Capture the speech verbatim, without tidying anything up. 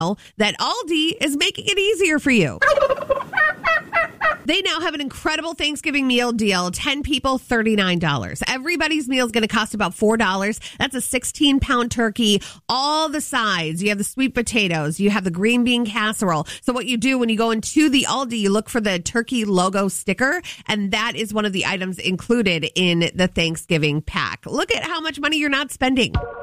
that Aldi is making it easier for you. They now have an incredible Thanksgiving meal deal. ten people, thirty-nine dollars. Everybody's meal is going to cost about four dollars. That's a sixteen-pound turkey, all the sides. You have the sweet potatoes. You have the green bean casserole. So what you do when you go into the Aldi, you look for the turkey logo sticker, and that is one of the items included in the Thanksgiving pack. Look at how much money you're not spending.